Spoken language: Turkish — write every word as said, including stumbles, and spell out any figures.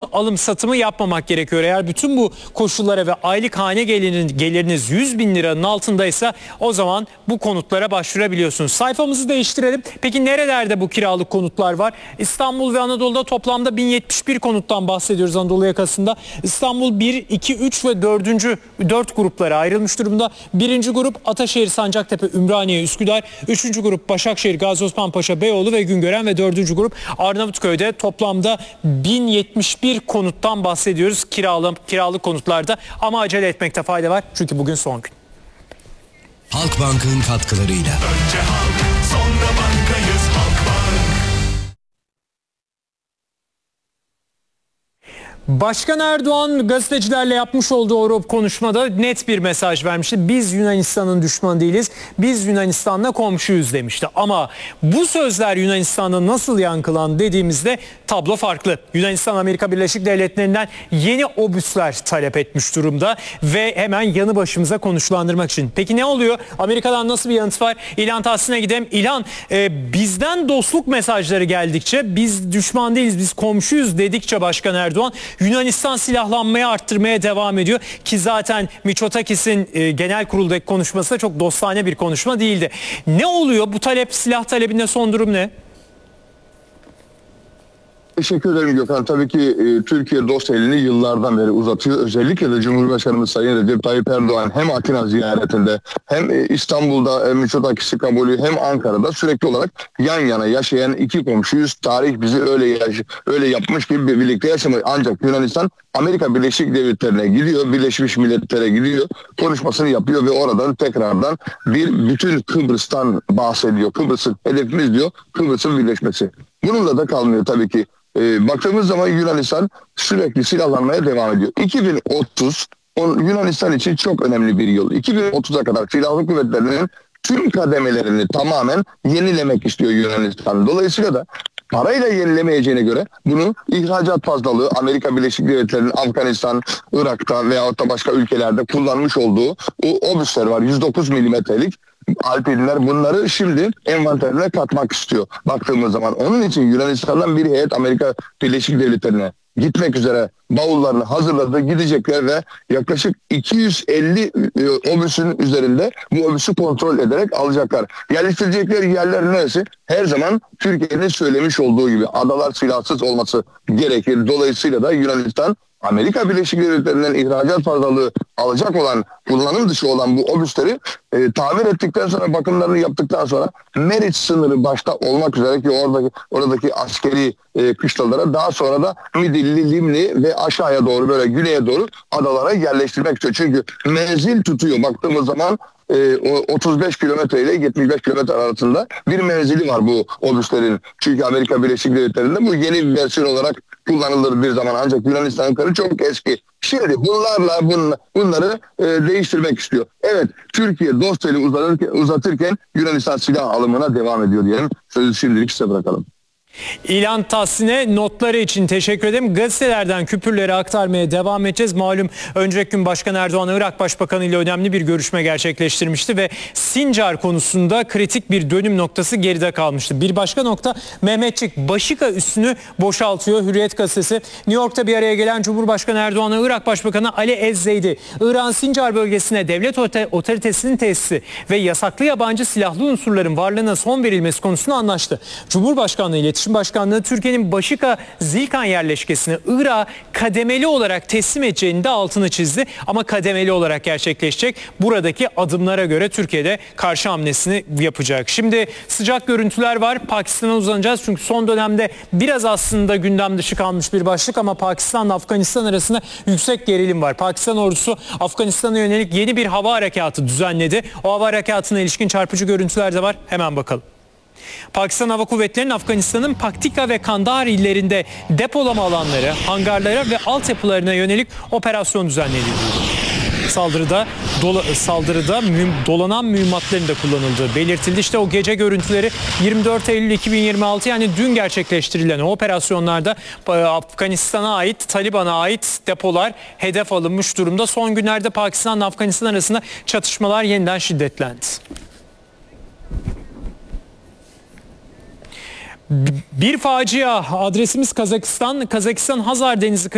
alım satımı yapmamak gerekiyor. Eğer bütün bu koşullara ve aylık hane geliriniz, geliriniz yüz bin liranın altındaysa o zaman bu konutlara başvurabiliyorsunuz. Sayfamızı değiştirelim. Peki nerelerde bu kiralık konutlar var? İstanbul ve Anadolu'da toplamda bin yetmiş bir konuttan bahsediyoruz Anadolu yakasında. İstanbul bir, iki, üç ve dördüncü dört gruplara ayrılmış durumda. Birinci grup Ataşehir, Sancaktepe, Ümraniye, Üsküdar. Üçüncü grup Başakşehir, Gazi Osman Paşa, Beyoğlu ve Güngören ve dördüncü grup Arnavutköy'de toplamda bin yetmiş bir konuttan bahsediyoruz kiralık, kiralık konutlarda. Ama acele etmekte fayda var çünkü bugün son gün. Halkbank'ın katkılarıyla. Önce halk, sonra bankayız Halkbank. Başkan Erdoğan gazetecilerle yapmış olduğu o konuşmada net bir mesaj vermişti. Biz Yunanistan'ın düşmanı değiliz. Biz Yunanistan'la komşuyuz demişti. Ama bu sözler Yunanistan'da nasıl yankılan dediğimizde tablo farklı. Yunanistan Amerika Birleşik Devletleri'nden yeni obüsler talep etmiş durumda ve hemen yanı başımıza konuşlandırmak için. Peki ne oluyor? Amerika'dan nasıl bir yanıt var? İlhan Tahsin'e gidelim. İlhan, e, bizden dostluk mesajları geldikçe, biz düşman değiliz, biz komşuyuz dedikçe Başkan Erdoğan Yunanistan silahlanmaya arttırmaya devam ediyor ki zaten Mitsotakis'in e, genel kuruldaki konuşması da çok dostane bir konuşma değildi. Ne oluyor? Bu talep, silah talebinde son durum ne? Teşekkür ederim Gökhan. Tabii ki e, Türkiye dost elini yıllardan beri uzatıyor. Özellikle de Cumhurbaşkanımız Sayın Recep Tayyip Erdoğan hem Atina ziyaretinde hem e, İstanbul'da e, Mitsotakis'i kabulü hem Ankara'da sürekli olarak yan yana yaşayan iki komşuyuz. Tarih bizi öyle yaş öyle yapmış gibi birlikte yaşamayı. Ancak Yunanistan Amerika Birleşik Devletleri'ne gidiyor, Birleşmiş Milletler'e gidiyor, konuşmasını yapıyor ve oradan tekrardan bir bütün Kıbrıs'tan bahsediyor. Kıbrıs'ın hedefimiz diyor, Kıbrıs'ın birleşmesi. Bununla da kalmıyor tabii ki. E, baktığımız zaman Yunanistan sürekli silahlanmaya devam ediyor. iki bin otuz on, Yunanistan için çok önemli bir yıl. iki bin otuza kadar silahlı kuvvetlerinin tüm kademelerini tamamen yenilemek istiyor Yunanistan. Dolayısıyla da parayla yenilemeyeceğine göre bunu ihracat fazlalığı Amerika Birleşik Devletleri'nin Afganistan, Irak'ta veyahut da başka ülkelerde kullanmış olduğu o obüsler var. yüz dokuz milimetrelik Alpinler bunları şimdi envanterine katmak istiyor baktığımız zaman. Onun için Yunanistan'dan bir heyet Amerika Birleşik Devletleri'ne gitmek üzere bavullarını hazırladı, gidecekler ve yaklaşık iki yüz elli e, obüsün üzerinde bu obüsü kontrol ederek alacaklar. Yerleştirecekleri yerler neresi? Her zaman Türkiye'nin söylemiş olduğu gibi adalar silahsız olması gerekir. Dolayısıyla da Yunanistan Amerika Birleşik Devletleri'nden ihracat fazlalığı alacak olan, kullanım dışı olan bu obüsleri e, tamir ettikten sonra, bakımlarını yaptıktan sonra Meriç sınırı başta olmak üzere ki oradaki oradaki askeri e, kışlalara, daha sonra da Midilli, Limni ve aşağıya doğru, böyle güneye doğru adalara yerleştirmek istiyor. Çünkü menzil tutuyor. Baktığımız zaman e, otuz beş kilometre ile yetmiş beş kilometre arasında bir menzili var bu obüslerin. Çünkü Amerika Birleşik Devletleri'nde bu yeni bir versiyon olarak kullanılır bir zaman, ancak Yunanistan'ın karı çok eski. Şimdi bunlarla bun, bunları e, değiştirmek istiyor. Evet, Türkiye dost eli uzatırken, uzatırken Yunanistan silah alımına devam ediyor diyelim. Sözü şimdilik size bırakalım. İlhan Tahsin'e notları için teşekkür ederim. Gazetelerden küpürleri aktarmaya devam edeceğiz. Malum önceki gün Başkan Erdoğan Irak Başbakanı ile önemli bir görüşme gerçekleştirmişti ve Sincar konusunda kritik bir dönüm noktası geride kalmıştı. Bir başka nokta, Mehmetçik Başika üssünü boşaltıyor. Hürriyet gazetesi. New York'ta bir araya gelen Cumhurbaşkanı Erdoğan'a Irak Başbakanı Ali Ezzeydi, Irak'ın Sincar bölgesine devlet otoritesinin tesisi ve yasaklı yabancı silahlı unsurların varlığına son verilmesi konusunda anlaştı. Cumhurbaşkanlığı İletişim Başkanlığı Türkiye'nin Başika Zilkan yerleşkesini Irak'a kademeli olarak teslim edeceğini de altını çizdi. Ama kademeli olarak gerçekleşecek. Buradaki adımlara göre Türkiye'de karşı hamlesini yapacak. Şimdi sıcak görüntüler var. Pakistan'a uzanacağız. Çünkü son dönemde biraz aslında gündem dışı kalmış bir başlık ama Pakistan'la Afganistan arasında yüksek gerilim var. Pakistan ordusu Afganistan'a yönelik yeni bir hava harekatı düzenledi. O hava harekatına ilişkin çarpıcı görüntüler de var. Hemen bakalım. Pakistan Hava Kuvvetleri'nin Afganistan'ın Paktika ve Kandahar illerinde depolama alanları, hangarlara ve altyapılarına yönelik operasyon düzenlediği duyuruldu. Saldırıda, dola, saldırıda mühim, dolanan mühimmatların da kullanıldığı belirtildi. İşte o gece görüntüleri yirmi dört Eylül iki bin yirmi altı, yani dün gerçekleştirilen o operasyonlarda Afganistan'a ait, Taliban'a ait depolar hedef alınmış durumda. Son günlerde Pakistan ve Afganistan arasında çatışmalar yeniden şiddetlendi. Bir facia, adresimiz Kazakistan. Kazakistan Hazar Denizi